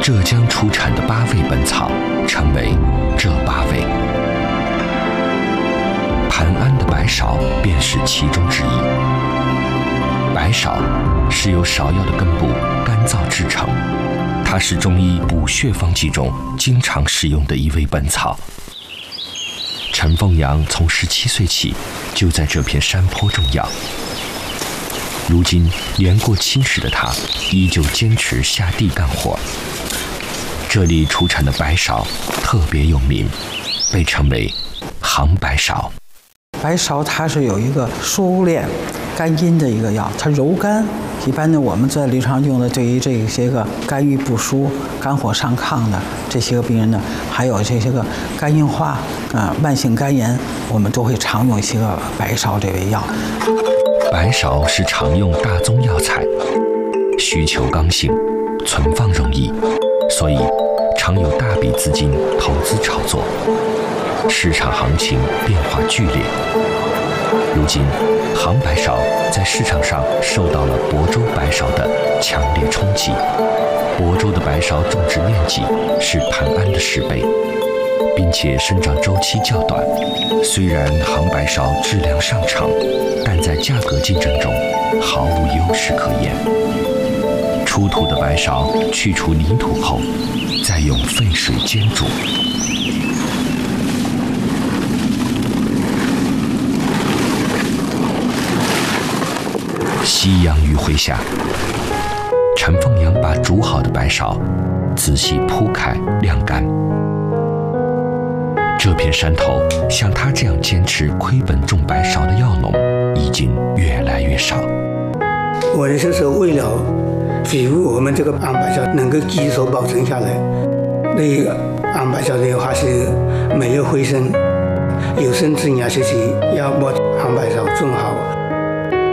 浙江出产的8味本草称为这8味，盘安的白芍便是其中之一。白芍是由芍药的根部干燥制成，它是中医补血方剂中经常使用的一味本草。陈凤阳从17岁起就在这片山坡种药，如今年过70的他依旧坚持下地干活。这里出产的白芍特别有名，被称为杭白芍。 白芍它是有一个疏敛肝阴的一个药，它柔肝。一般呢，我们在临床用的对于这些个肝郁不舒、肝火上亢的这些个病人呢，还有这些个肝硬化慢性肝炎，我们都会常用一些个白芍这味药。 白芍是常用大宗药材，需求刚性，存放容易，所以常有大笔资金投资炒作，市场行情变化剧烈。如今，杭白芍在市场上受到了亳州白芍的强烈冲击。亳州的白芍种植面积是盘安的10倍，并且生长周期较短。虽然杭白芍质量上乘，但在价格竞争中毫无优势可言。出土的白芍去除泥土后，再用沸水煎煮。夕阳余晖下，陈凤阳把煮好的白芍仔细铺开晾干。这片山头像他这样坚持亏本种白芍的药农已经越来越少。 我的就是为了比如我们这个杭白芍能够继续保存下来，那个杭白芍的话是没有灰尘，有生之年就是要把杭白芍种好。